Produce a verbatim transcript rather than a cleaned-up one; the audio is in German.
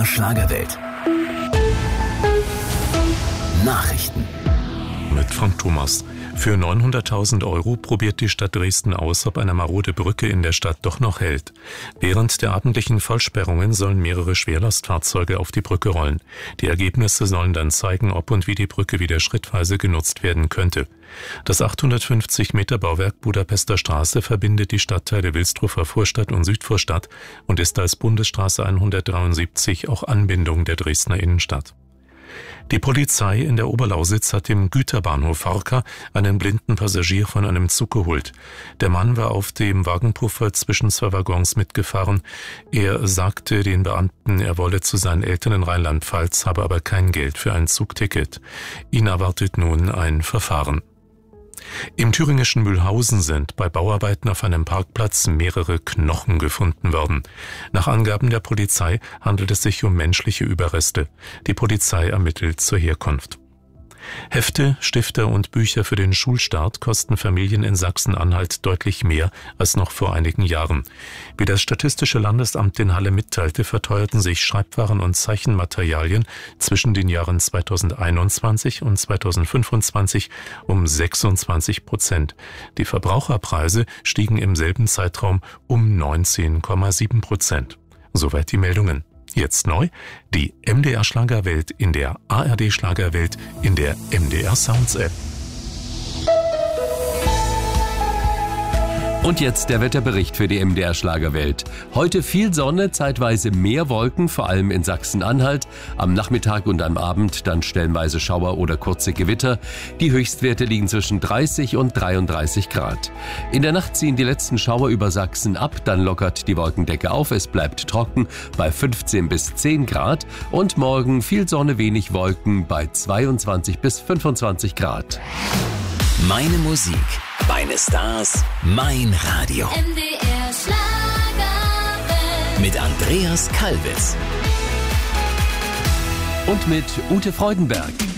Schlagerwelt. Nachrichten. Mit Frank Thomas. Für neunhunderttausend Euro probiert die Stadt Dresden aus, ob eine marode Brücke in der Stadt doch noch hält. Während der abendlichen Vollsperrungen sollen mehrere Schwerlastfahrzeuge auf die Brücke rollen. Die Ergebnisse sollen dann zeigen, ob und wie die Brücke wieder schrittweise genutzt werden könnte. Das achthundertfünfzig Meter Bauwerk Budapester Straße verbindet die Stadtteile Wilsdruffer Vorstadt und Südvorstadt und ist als Bundesstraße hundertdreiundsiebzig auch Anbindung der Dresdner Innenstadt. Die Polizei in der Oberlausitz hat im Güterbahnhof Forca einen blinden Passagier von einem Zug geholt. Der Mann war auf dem Wagenpuffer zwischen zwei Waggons mitgefahren. Er sagte den Beamten, er wolle zu seinen Eltern in Rheinland-Pfalz, habe aber kein Geld für ein Zugticket. Ihn erwartet nun ein Verfahren. Im thüringischen Mühlhausen sind bei Bauarbeiten auf einem Parkplatz mehrere Knochen gefunden worden. Nach Angaben der Polizei handelt es sich um menschliche Überreste. Die Polizei ermittelt zur Herkunft. Hefte, Stifte und Bücher für den Schulstart kosten Familien in Sachsen-Anhalt deutlich mehr als noch vor einigen Jahren. Wie das Statistische Landesamt in Halle mitteilte, verteuerten sich Schreibwaren und Zeichenmaterialien zwischen den Jahren zweitausendeinundzwanzig und zweitausendfünfundzwanzig um sechsundzwanzig Prozent. Die Verbraucherpreise stiegen im selben Zeitraum um neunzehn Komma sieben Prozent. Soweit die Meldungen. Jetzt neu, die M D R Schlagerwelt in der A R D Schlagerwelt in der M D R Sounds App. Und jetzt der Wetterbericht für die M D R Schlagerwelt. Heute viel Sonne, zeitweise mehr Wolken, vor allem in Sachsen-Anhalt. Am Nachmittag und am Abend dann stellenweise Schauer oder kurze Gewitter. Die Höchstwerte liegen zwischen dreißig und dreiunddreißig Grad. In der Nacht ziehen die letzten Schauer über Sachsen ab, dann lockert die Wolkendecke auf. Es bleibt trocken bei fünfzehn bis zehn Grad. Und morgen viel Sonne, wenig Wolken bei zweiundzwanzig bis fünfundzwanzig Grad. Meine Musik, meine Stars, mein Radio. M D R Schlagerwelt. Mit Andreas Kalbitz. Und mit Ute Freudenberg.